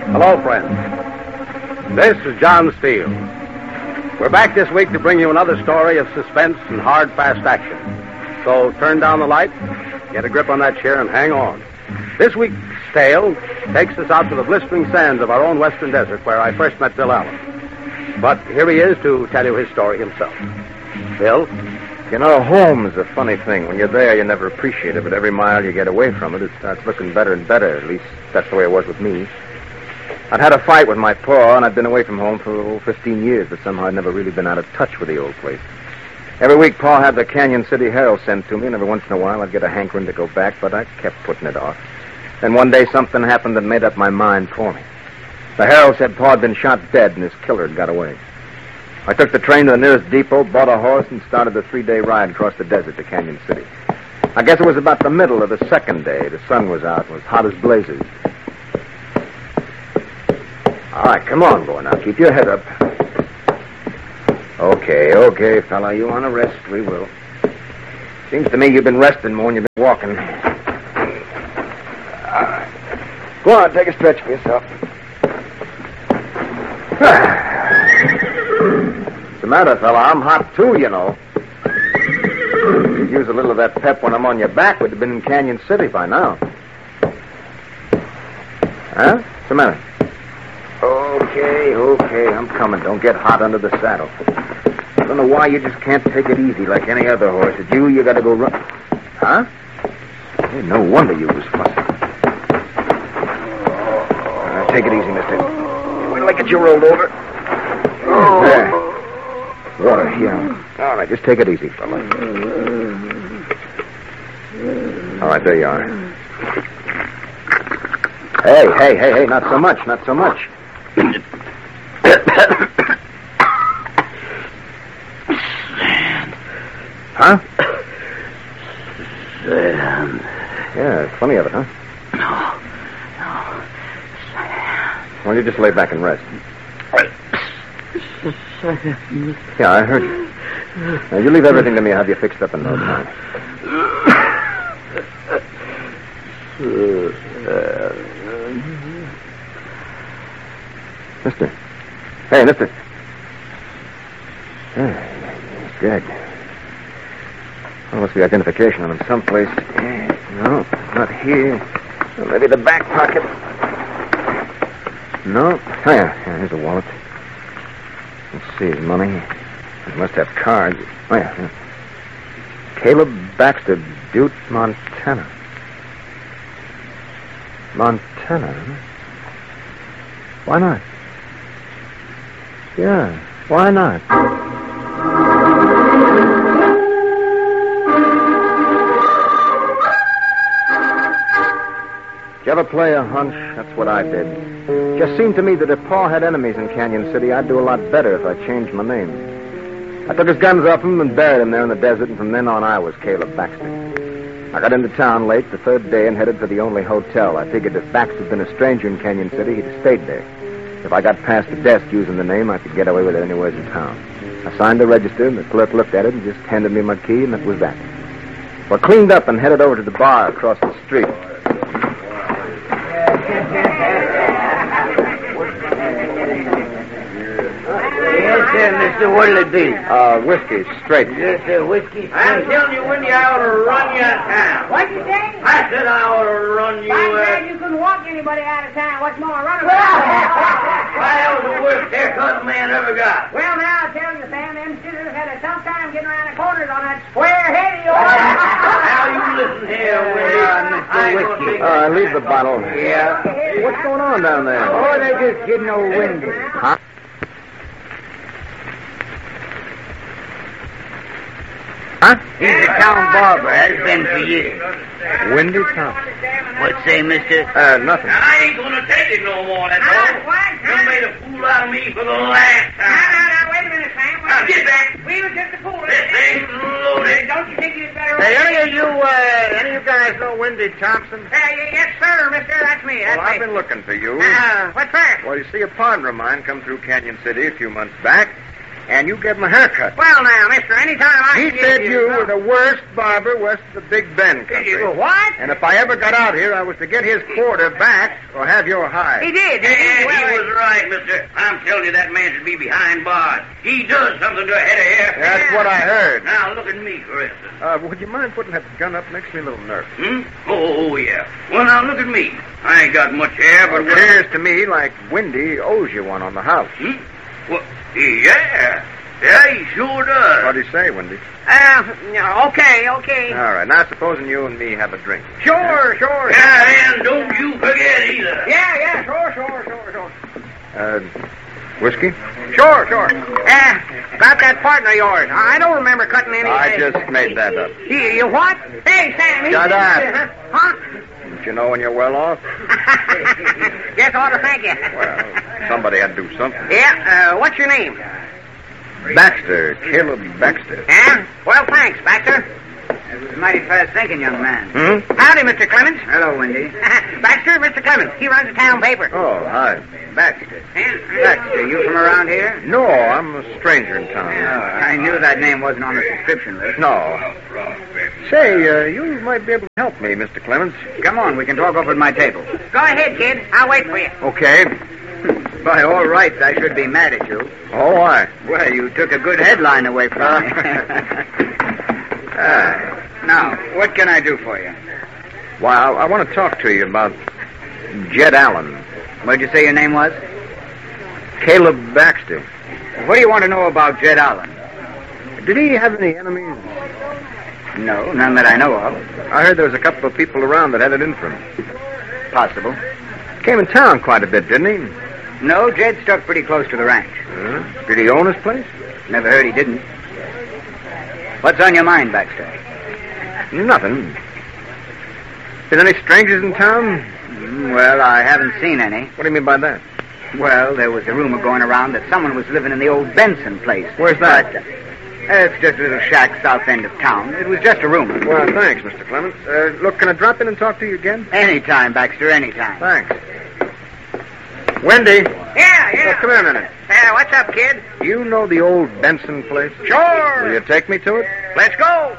Hello, friends. This is John Steele. We're back this week to bring you another story of suspense and hard, fast action. So turn down the light, get a grip on that chair, and hang on. This week's tale takes us out to the blistering sands of our own western desert where I first met Bill Allen. But here he is to tell you his story himself. Bill? You know, home's a funny thing. When you're there, you never appreciate it, but every mile you get away from it, it starts looking better and better. At least that's the way it was with me. I'd had a fight with my pa, and I'd been away from home for 15 years, but somehow I'd never really been out of touch with the old place. Every week, Pa had the Canyon City Herald sent to me, and every once in a while I'd get a hankering to go back, but I kept putting it off. Then one day something happened that made up my mind for me. The Herald said Pa had been shot dead, and his killer had got away. I took the train to the nearest depot, bought a horse, and started the 3-day ride across the desert to Canyon City. I guess it was about the middle of the second day. The sun was out and was hot as blazes. All right, come on, boy. Now, keep your head up. Okay, fella. You want to rest? We will. Seems to me you've been resting more than you've been walking. All right. Go on, take a stretch for yourself. What's the matter, fella? I'm hot, too, you know. If you'd use a little of that pep when I'm on your back, we'd have been in Canyon City by now. Huh? What's the matter? Okay, I'm coming. Don't get hot under the saddle. I don't know why you just can't take it easy like any other horse. It's you gotta go run. Huh? Hey, no wonder you was fussing. Take it easy, mister. Wait till I get you rolled over. There. Water here. All right, just take it easy, fella. All right, there you are. Hey, not so much. Sand. Huh? Sand. Yeah, it's plenty of it, huh? No. Sand. Why don't you just lay back and rest? Sand. Yeah, I heard you. Now, you leave everything to me. I'll have you fixed up in no time. Mister. Hey, mister. He's dead. Well, must be identification on him someplace. No, not here. Well, maybe the back pocket. No. Oh, yeah, here's a wallet. Let's see, his money. He must have cards. Oh, yeah. Caleb Baxter, Butte, Montana. Montana, huh? Why not? Yeah, why not? Did you ever play a hunch? That's what I did. Just seemed to me that if Pa had enemies in Canyon City, I'd do a lot better if I changed my name. I took his guns off him and buried him there in the desert, and from then on I was Caleb Baxter. I got into town late the third day and headed for the only hotel. I figured if Baxter had been a stranger in Canyon City, he'd have stayed there. If I got past the desk using the name, I could get away with it anywhere in town. I signed the register, and the clerk looked at it and just handed me my key, and that was that. Well, cleaned up and headed over to the bar across the street. Yes, sir, mister, what'll it be? Whiskey, straight. Yes, sir, whiskey. I'm telling you, Wendy, I ought to run you out of town. What'd you say? I said I ought to run you I'm out. glad you couldn't walk anybody out of town. What's more, run Why, that was the worst haircut a man ever got. Well, now, I'll tell you, Sam, them sinners had a tough time getting around the corners on that square head of yours. Now, you listen here, Wendy. I ain't gonna take that. Leave the bottle. Yeah. What's going on down there? Oh, they just kidding old Wendy. Huh? Huh? He's a town barber, has been for years. Windy Thompson. What say, mister? Nothing. I ain't gonna take it no more, that's all. You made a fool out of me for the last time. Now, wait a minute, Sam. Now, get back. We were just a fool. This thing's loaded. Don't you think you'd better... Hey, any of you guys know Windy Thompson? Yes, sir, mister. That's me. Well, I've been looking for you. What's that? Well, you see, a partner of mine come through Canyon City a few months back. And you gave him a haircut. Well, now, mister, anytime I He can said give you were the worst barber west of the Big Bend country. What? And if I ever got out here, I was to get his quarter back or have your hide. He did. And he was right, mister. I'm telling you, that man should be behind bars. He does something to a head of hair. That's what I heard. Now, look at me, for instance. Would you mind putting that gun up? Makes me a little nervous. Oh, yeah. Well, now, look at me. I ain't got much hair, but... It appears to me like Wendy owes you one on the house. Well, yeah. Yeah, he sure does. What do you say, Wendy? Okay. All right. Now, supposing you and me have a drink. Sure. Yeah, and don't you forget either. Yeah, sure. Whiskey? Sure. Got that partner of yours. I don't remember cutting any. I just made that up. You what? Hey, Sam. Shut up. Huh? Don't you know when you're well off? Guess I ought to thank you. Well, somebody had to do something. Yeah, what's your name? Baxter. Caleb Baxter. Yeah? Well, thanks, Baxter. Mighty fast thinking, young man. Howdy, Mr. Clemens. Hello, Wendy. Baxter, Mr. Clemens. He runs the town paper. Oh, hi. Baxter. Baxter, you from around here? No, I'm a stranger in town. I knew that name wasn't on the subscription list. No. Say, you might be able to help me, Mr. Clemens. Come on, we can talk over at my table. Go ahead, kid. I'll wait for you. Okay. By all rights, I should be mad at you. Oh, why? Well, you took a good headline away from me. Now, what can I do for you? Well, I want to talk to you about Jed Allen. What'd you say your name was? Caleb Baxter. What do you want to know about Jed Allen? Did he have any enemies? No, none that I know of. I heard there was a couple of people around that had it in for him. Possible. Came in town quite a bit, didn't he? No, Jed stuck pretty close to the ranch. Did he own his place? Never heard he didn't. What's on your mind, Baxter? Nothing. Is there any strangers in town? Well, I haven't seen any. What do you mean by that? Well, there was a rumor going around that someone was living in the old Benson place. Where's that? But, it's just a little shack south end of town. It was just a rumor. Well, thanks, Mr. Clements. Look, can I drop in and talk to you again? Anytime, Baxter, anytime. Thanks. Wendy. Yeah. Come here a minute. What's up, kid? You know the old Benson place? Sure. Will you take me to it? Let's go.